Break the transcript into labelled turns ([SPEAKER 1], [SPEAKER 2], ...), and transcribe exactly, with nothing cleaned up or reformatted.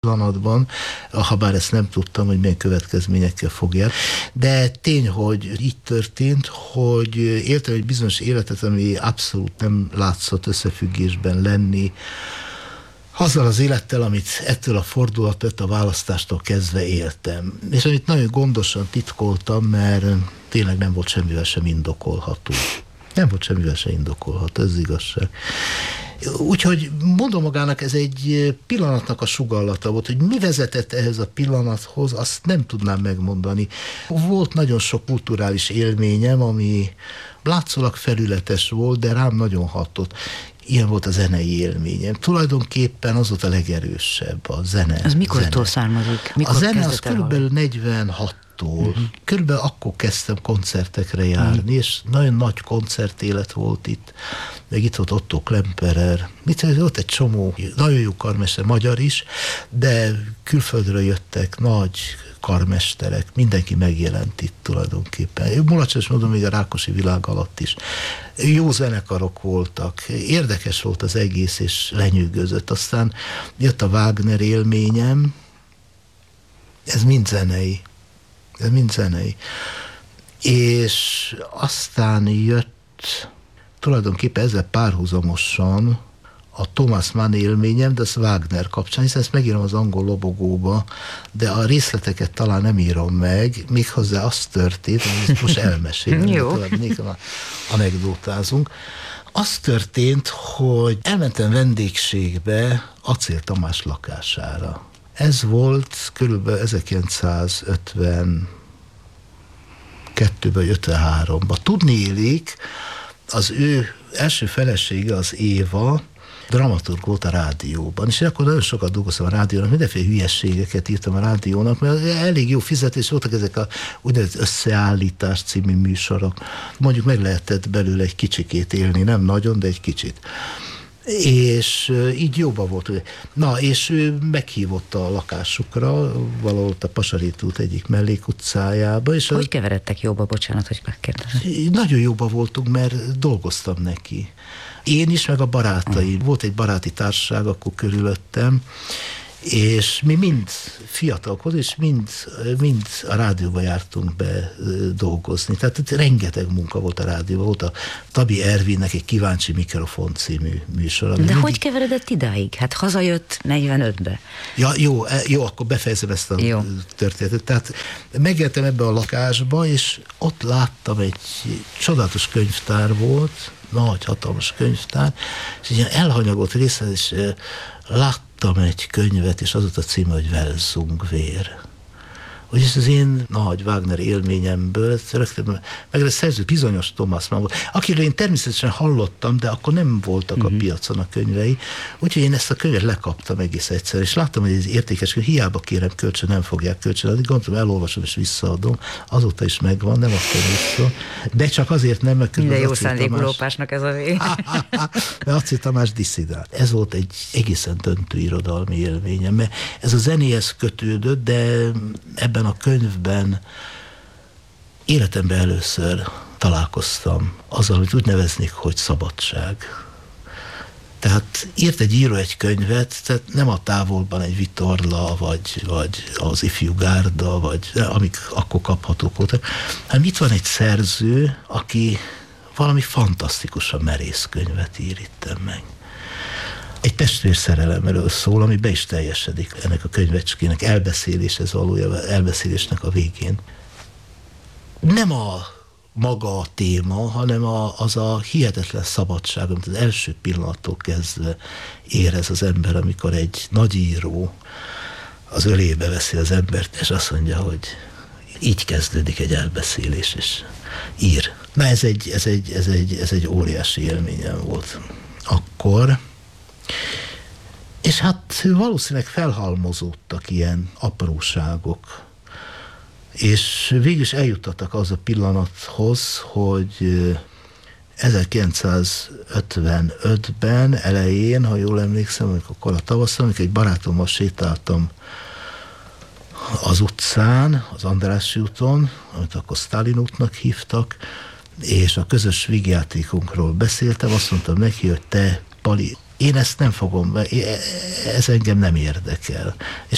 [SPEAKER 1] pillanatban, ha bár ezt nem tudtam, hogy milyen következményekkel fog jár. De tény, hogy így történt, hogy éltem egy bizonyos életet, ami abszolút nem látszott összefüggésben lenni azzal az élettel, amit ettől a fordulattól, a választástól kezdve éltem. És amit nagyon gondosan titkoltam, mert tényleg nem volt semmivel sem indokolható. Nem volt semmivel sem indokolható, ez igazság. Úgyhogy mondom magának, ez egy pillanatnak a sugallata volt, hogy mi vezetett ehhez a pillanathoz, azt nem tudnám megmondani. Volt nagyon sok kulturális élményem, ami látszólag felületes volt, de rám nagyon hatott. Ilyen volt a zenei élményem. Tulajdonképpen az volt a legerősebb, a zene.
[SPEAKER 2] Az mikortól származik? Mikor
[SPEAKER 1] a zene az körülbelül negyvenhattól. Uh-huh. Körülbelül akkor kezdtem koncertekre járni, uh-huh. és nagyon nagy koncertélet volt itt. Meg itt volt Otto Klemperer. Itt volt egy csomó, nagyon jó karmester, magyar is, de külföldről jöttek nagy karmesterek, mindenki megjelent itt tulajdonképpen. Mulacsos mondom, még a Rákosi világ alatt is. Jó zenekarok voltak, érdekes volt az egész, és lenyűgözött. Aztán jött a Wagner élményem, ez mind zenei. Ez mind zenei. És aztán jött tulajdonképpen ezzel párhuzamosan a Thomas Mann élményem, de az Wagner kapcsán, hiszen ezt megírom az angol lobogóba, de a részleteket talán nem írom meg, méghozzá az történt, hogy most elmesélem, tovább nékem anekdótázunk. Az történt, hogy elmentem vendégségbe Acél Tamás lakására. Ez volt körülbelül ezerkilencszázötvenkettőben vagy ötvenháromban. Tudni illik, az ő első felesége, az Éva, dramaturg volt a rádióban, és akkor nagyon sokat dolgoztam a rádiónak, mindenféle hülyességeket írtam a rádiónak, mert elég jó fizetés voltak ezek a úgynevezett összeállítás című műsorok. Mondjuk meg lehetett belőle egy kicsikét élni, nem nagyon, de egy kicsit. És így jóban volt. Na, és ő meghívott a lakásukra, valahol a Pasaréti út egyik mellékutcájába. És
[SPEAKER 2] hogy
[SPEAKER 1] az...
[SPEAKER 2] keveredtek jóba, bocsánat, hogy megkérdezem?
[SPEAKER 1] Nagyon jóban voltunk, mert dolgoztam neki. Én is, meg a barátaim. Uh-huh. Volt egy baráti társaság akkor körülöttem, és mi mind fiatalkod, és mind, mind a rádióba jártunk be dolgozni. Tehát itt rengeteg munka volt a rádióban. Volt a Tabi Ervinnek egy Kíváncsi Mikrofon című műsor.
[SPEAKER 2] De mindig... hogy keveredett idáig? Hát hazajött negyvenötbe.
[SPEAKER 1] Ja, jó, jó, akkor befejezem ezt a jó. történetet. Tehát megértem ebbe a lakásba, és ott láttam egy csodálatos könyvtár volt, nagy, hatalmas könyvtár, és egy ilyen elhanyagolt része, és láttam egy könyvet, és az volt a címe, hogy Welsungvér. Hogy ez az én nagy Wagner élményemből, rögtön, meg a szerző bizonyos Thomas Mann volt, akiről én természetesen hallottam, de akkor nem voltak uh-huh. a piacon a könyvei, úgyhogy én ezt a könyvet lekaptam egész egyszer, és láttam, hogy ez értékes könyv, hiába kérem kölcsön, nem fogják kölcsönadni, gondolom, elolvasom és visszaadom, azóta is megvan, nem adtam vissza, de csak azért nem, mert
[SPEAKER 2] minden jó szándékú lópásnak ez a vég.
[SPEAKER 1] Mert Acél Tamás disszidált. Ez volt egy egészen döntő irodalmi élményem, mert ez a zenéhez kötődött, de ebben a könyvben életemben először találkoztam azzal, hogy úgy neveznék, hogy szabadság. Tehát írt egy író egy könyvet, tehát nem a távolban egy Vitorla, vagy, vagy az Ifjú Gárda, vagy amik akkor kaphatók voltak, hanem itt van egy szerző, aki valami fantasztikusan merész könyvet ír itten meg. Egy testvérszerelemről szól, ami be is teljesedik ennek a könyvecskének, elbeszélés, ez valójában elbeszélésnek a végén. Nem a maga a téma, hanem a, az a hihetetlen szabadság, amit az első pillanattól kezdve érez az ember, amikor egy nagy író az ölébe veszi az embert, és azt mondja, hogy így kezdődik egy elbeszélés, és ír. Na ez egy, ez egy, ez egy, ez egy óriási élményem volt akkor. És hát valószínűleg felhalmozódtak ilyen apróságok, és végül is eljutottak az a pillanathoz, hogy ezerkilencszázötvenötben elején, ha jól emlékszem, amikor akkor a tavaszon, amikor egy barátommal sétáltam az utcán, az Andrássy úton, amit akkor Sztálin útnak hívtak, és a közös vígjátékunkról beszéltem, azt mondtam neki, hogy te, Pali, én ezt nem fogom, ez engem nem érdekel. És